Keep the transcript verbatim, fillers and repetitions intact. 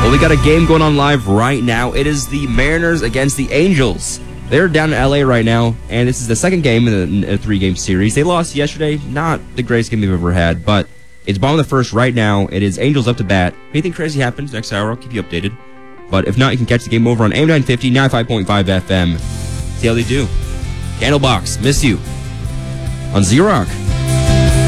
Well, we got a game going on live right now. It is the Mariners against the Angels. They're down in L A right now, and this is the second game in a three-game series. They lost yesterday. Not the greatest game they've ever had, but it's bottom of the first right now. It is Angels up to bat. If anything crazy happens next hour, I'll keep you updated. But if not, you can catch the game over on A M nine fifty, ninety-five point five F M. See how they do. Candlebox, miss you. On Z-Rock.